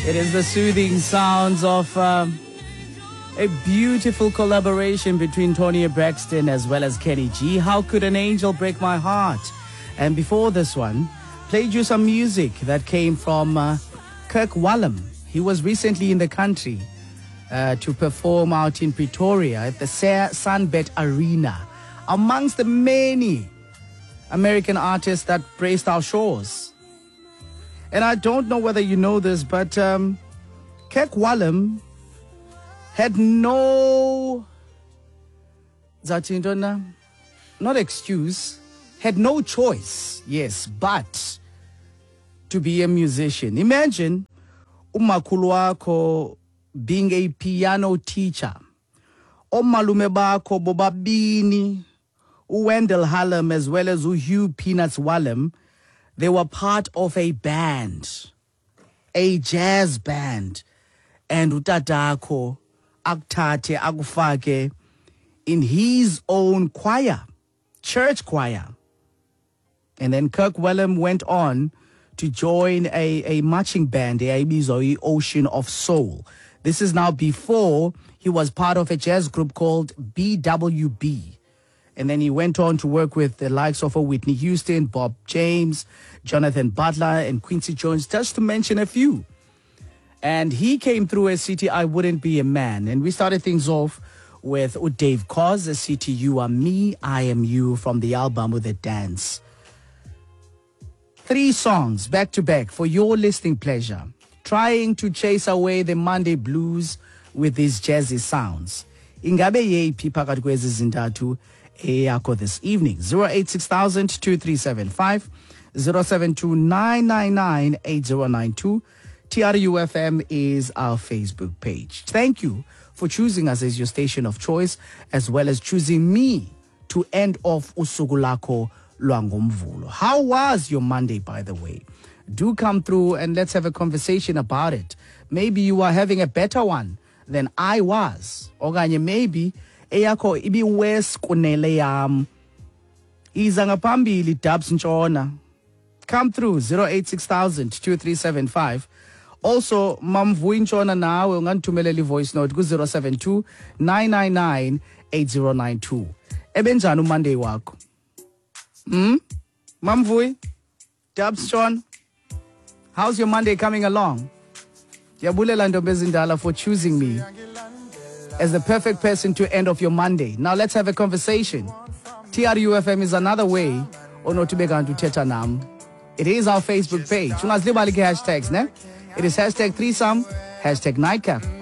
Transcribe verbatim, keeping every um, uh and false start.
It is the soothing sounds of um, a beautiful collaboration between Tony Braxton as well as Kenny G. How Could an Angel Break My Heart? And before this one, played you some music that came from uh, Kirk Whalum. He was recently in the country uh, to perform out in Pretoria at the Sunbet Arena, amongst the many American artists that graced our shores. And I don't know whether you know this, but um, Kirk Whalum had no, not excuse, had no choice, yes, but to be a musician. Imagine umakhulu wakho being a piano teacher. Omalume bakho bobabini, uWendell Hallam as well as uHugh Peanuts Whalum, they were part of a band, a jazz band. And utatakho akuthathe akufake in his own choir, church choir. And then Kirk Whalum went on to join a, a marching band, the Ocean of Soul. This is now before he was part of a jazz group called B W B. And then he went on to work with the likes of Whitney Houston, Bob James, Jonathan Butler, and Quincy Jones, just to mention a few. And he came through a city, I Wouldn't Be a Man. And we started things off with Dave Koz, a city, You Are Me, I Am You, from the album With a Dance. Three songs back to back for your listening pleasure, trying to chase away the Monday blues with these jazzy sounds. Ingabe yephi phakathi kwezi zintathu eyakho this evening? zero eight six thousand, two three seven five, zero seven two nine nine nine, eight zero nine two. T R U F M is our Facebook page. Thank you for choosing us as your station of choice, as well as choosing me to end off usuku lakho lwangomvulo. How was your Monday, by the way? Do come through and let's have a conversation about it. Maybe you are having a better one than I was. Okanye maybe eyakho ibi worse kunele yam. Iza ngaphambili Dubs Ntshona. Come through zero eight six thousand, two three seven five. Also, Mamvuyi Ntshona nawe ungandithumelela voice note ku zero seven two nine nine nine eight zero nine two. Ebenjani uMonday wakho? Hmm? Mamvuyi? Dubs Ntshona? How's your Monday coming along? Yabulela Ntombezindala for choosing me as the perfect person to end off your Monday. Now let's have a conversation. T R U F M is another way onotubeka ntuthetha nam. It is our Facebook page. Ungazilibali ke hashtags, ne? It is hashtag threesome, hashtag nightcap.